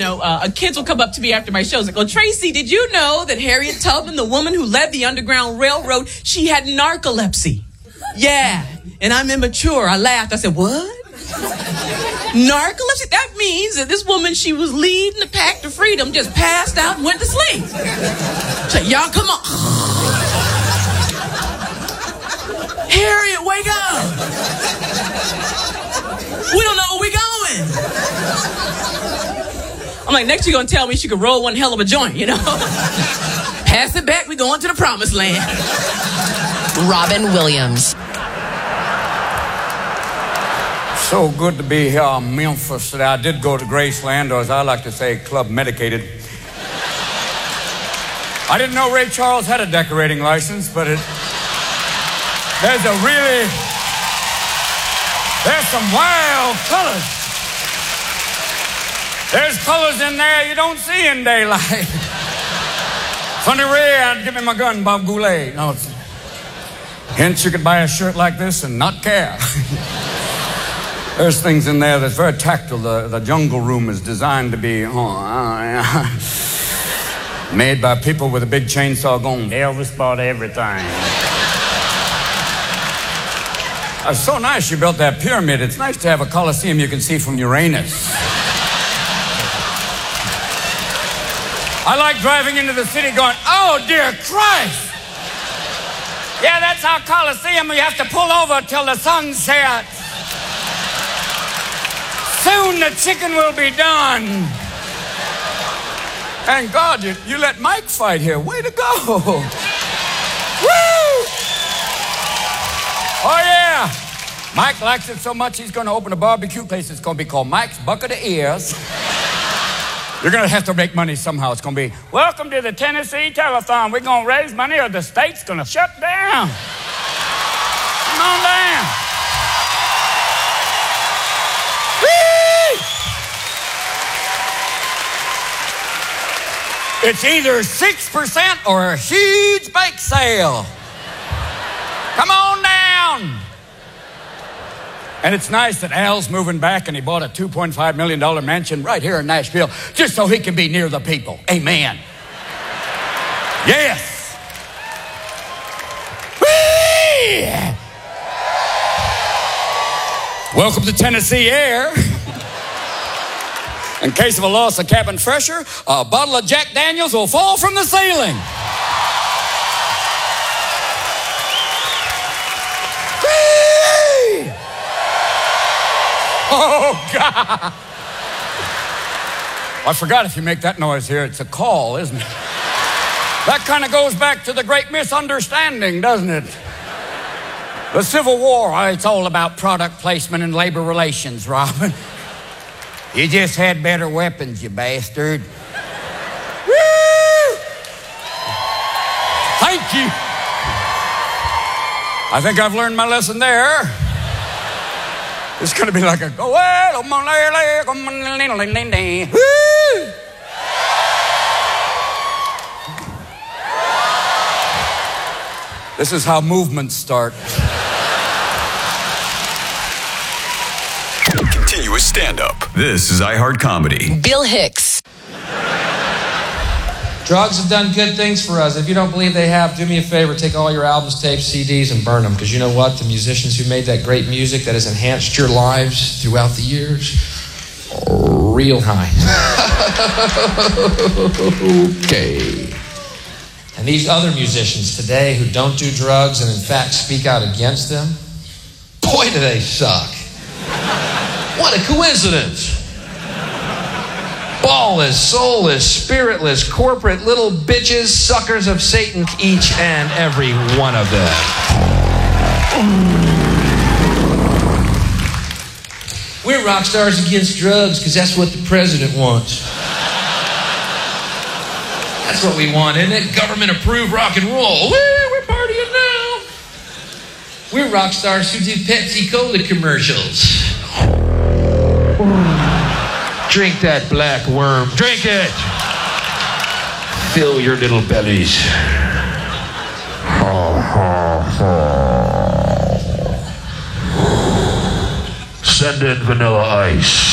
kids will come up to me after my shows and go, Tracy, did you know that Harriet Tubman, the woman who led the Underground Railroad, she had narcolepsy? Yeah. And I'm immature. I laughed. I said, what? Narcolepsy? That means that this woman, she was leading the pack to freedom, just passed out and went to sleep. So y'all come on. Harriet, wake up. We don't know where we're going. I'm like, next you're going to tell me she could roll one hell of a joint, you know? Pass it back, we're going to the promised land. Robin Williams. So good to be here in Memphis today. I did go to Graceland, or as I like to say, Club Medicated. I didn't know Ray Charles had a decorating license, but there's some wild colors. There's colors in there you don't see in daylight. Funny Ray, give me my gun, Bob Goulet. No, hence you could buy a shirt like this and not care. There's things in there that's very tactile. The jungle room is designed to be made by people with a big chainsaw going, Elvis bought everything. It's so nice you built that pyramid. It's nice to have a coliseum you can see from Uranus. I like driving into the city going, oh, dear Christ. Yeah, that's our coliseum. You have to pull over till the sun sets. Soon the chicken will be done. Thank God you let Mike fight here. Way to go. Woo! Oh, yeah. Mike likes it so much he's going to open a barbecue place. It's going to be called Mike's Bucket of Ears. You're going to have to make money somehow. It's going to be, welcome to the Tennessee Telethon. We're going to raise money or the state's going to shut down. Come on down. It's either 6% or a huge bake sale. Come on down. And it's nice that Al's moving back and he bought a $2.5 million mansion right here in Nashville just so he can be near the people. Amen. Yes. Whee! Welcome to Tennessee Air. In case of a loss of cabin pressure, a bottle of Jack Daniels will fall from the ceiling. Whee! Oh, God. I forgot if you make that noise here, it's a call, isn't it? That kind of goes back to the great misunderstanding, doesn't it? The Civil War, it's all about product placement and labor relations, Robin. You just had better weapons, you bastard. Woo! Thank you. I think I've learned my lesson there. It's going to be like a go well, woo! This is how movements start. Continuous stand-up. This is iHeart Comedy. Bill Hicks. Drugs have done good things for us. If you don't believe they have, do me a favor, take all your albums, tapes, CDs, and burn them. Because you know what? The musicians who made that great music that has enhanced your lives throughout the years, real high. Okay. And these other musicians today who don't do drugs and in fact speak out against them, boy, do they suck. What a coincidence. Ballless, soulless, spiritless, corporate little bitches, suckers of Satan, each and every one of them. We're rock stars against drugs because that's what the president wants. That's what we want, isn't it? Government-approved rock and roll. Woo, we're partying now. We're rock stars who do Pepsi-Cola commercials. Drink that black worm. Drink it. Fill your little bellies. Send in vanilla ice.